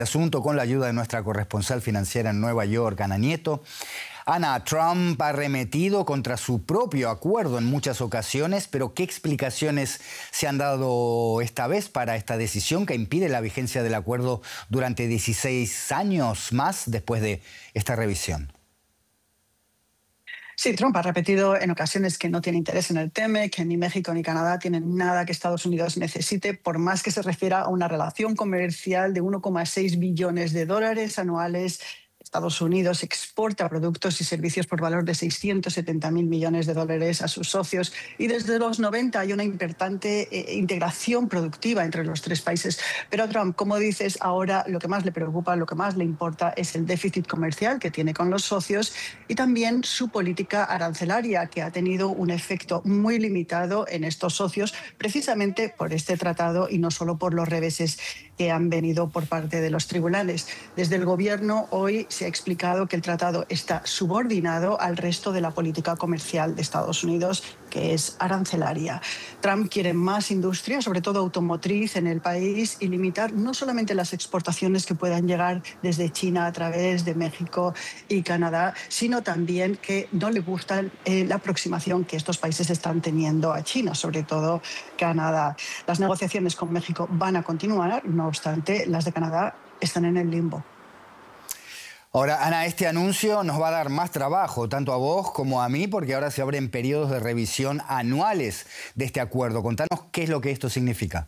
Asunto con la ayuda de nuestra corresponsal financiera en Nueva York, Ana Nieto. Ana, Trump ha arremetido contra su propio acuerdo en muchas ocasiones, pero ¿qué explicaciones se han dado esta vez para esta decisión que impide la vigencia del acuerdo durante 16 años más después de esta revisión? Sí, Trump ha repetido en ocasiones que no tiene interés en el tema, que ni México ni Canadá tienen nada que Estados Unidos necesite, por más que se refiera a una relación comercial de 1,6 billones de dólares anuales. Estados Unidos exporta productos y servicios por valor de 670.000 millones de dólares a sus socios y desde los 90 hay una importante integración productiva entre los tres países. Pero a Trump, como dices, ahora lo que más le preocupa, lo que más le importa es el déficit comercial que tiene con los socios y también su política arancelaria, que ha tenido un efecto muy limitado en estos socios precisamente por este tratado y no solo por los reveses que han venido por parte de los tribunales. Desde el gobierno hoy se ha explicado que el tratado está subordinado al resto de la política comercial de Estados Unidos, que es arancelaria. Trump quiere más industria, sobre todo automotriz, en el país y limitar no solamente las exportaciones que puedan llegar desde China a través de México y Canadá, sino también que no le gusta la aproximación que estos países están teniendo a China, sobre todo Canadá. Las negociaciones con México van a continuar, no obstante, las de Canadá están en el limbo. Ahora, Ana, este anuncio nos va a dar más trabajo, tanto a vos como a mí, porque ahora se abren periodos de revisión anuales de este acuerdo. Contanos qué es lo que esto significa.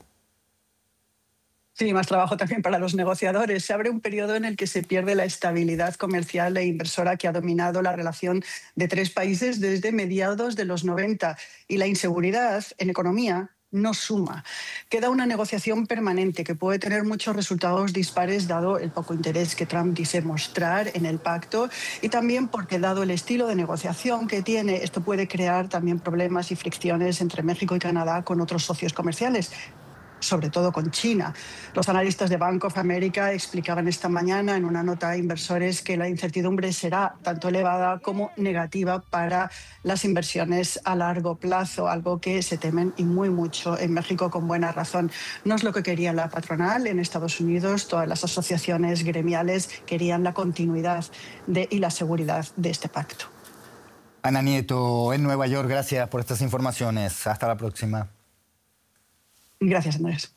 Sí, más trabajo también para los negociadores. Se abre un periodo en el que se pierde la estabilidad comercial e inversora que ha dominado la relación de tres países desde mediados de los 90 y la inseguridad en economía no suma. Queda una negociación permanente que puede tener muchos resultados dispares dado el poco interés que Trump dice mostrar en el pacto y también porque dado el estilo de negociación que tiene, esto puede crear también problemas y fricciones entre México y Canadá con otros socios comerciales, sobre todo con China. Los analistas de Bank of America explicaban esta mañana en una nota a inversores que la incertidumbre será tanto elevada como negativa para las inversiones a largo plazo, algo que se temen y muy mucho en México con buena razón. No es lo que quería la patronal en Estados Unidos, todas las asociaciones gremiales querían la continuidad y la seguridad de este pacto. Ana Nieto, en Nueva York, gracias por estas informaciones. Hasta la próxima. Gracias, Andrés.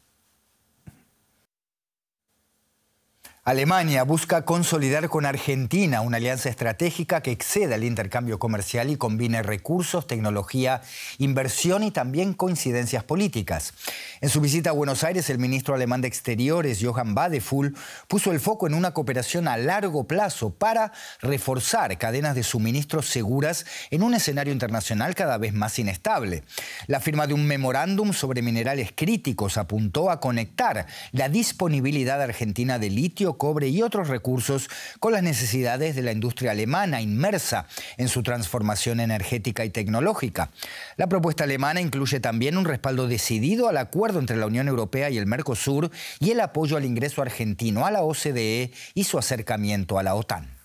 Alemania busca consolidar con Argentina una alianza estratégica que exceda el intercambio comercial y combine recursos, tecnología, inversión y también coincidencias políticas. En su visita a Buenos Aires, el ministro alemán de Exteriores, Johann Wadephul, puso el foco en una cooperación a largo plazo para reforzar cadenas de suministros seguras en un escenario internacional cada vez más inestable. La firma de un memorándum sobre minerales críticos apuntó a conectar la disponibilidad argentina de litio, cobre y otros recursos con las necesidades de la industria alemana inmersa en su transformación energética y tecnológica. La propuesta alemana incluye también un respaldo decidido al acuerdo entre la Unión Europea y el Mercosur y el apoyo al ingreso argentino a la OCDE y su acercamiento a la OTAN.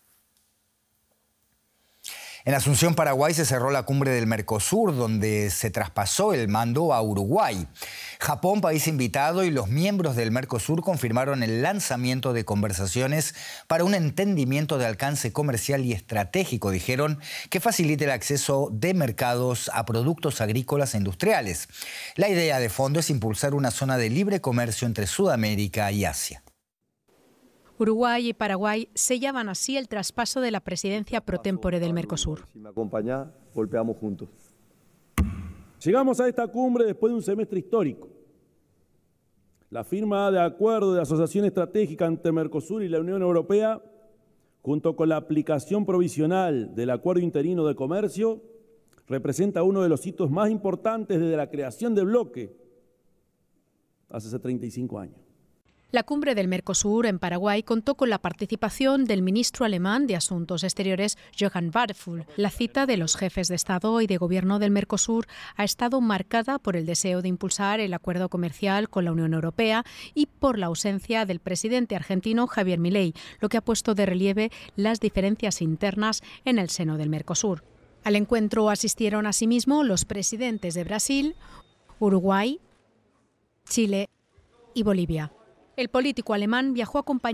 En Asunción, Paraguay, se cerró la cumbre del Mercosur, donde se traspasó el mando a Uruguay. Japón, país invitado, y los miembros del Mercosur confirmaron el lanzamiento de conversaciones para un entendimiento de alcance comercial y estratégico, dijeron, que facilite el acceso de mercados a productos agrícolas e industriales. La idea de fondo es impulsar una zona de libre comercio entre Sudamérica y Asia. Uruguay y Paraguay sellaban así el traspaso de la presidencia pro tempore del Mercosur. Si me acompañás, golpeamos juntos. Llegamos a esta cumbre después de un semestre histórico. La firma de acuerdo de asociación estratégica entre Mercosur y la Unión Europea, junto con la aplicación provisional del Acuerdo Interino de Comercio, representa uno de los hitos más importantes desde la creación del bloque hace 35 años. La cumbre del Mercosur en Paraguay contó con la participación del ministro alemán de Asuntos Exteriores, Johann Wadephul. La cita de los jefes de Estado y de Gobierno del Mercosur ha estado marcada por el deseo de impulsar el acuerdo comercial con la Unión Europea y por la ausencia del presidente argentino Javier Milei, lo que ha puesto de relieve las diferencias internas en el seno del Mercosur. Al encuentro asistieron asimismo los presidentes de Brasil, Uruguay, Chile y Bolivia. El político alemán viajó acompañado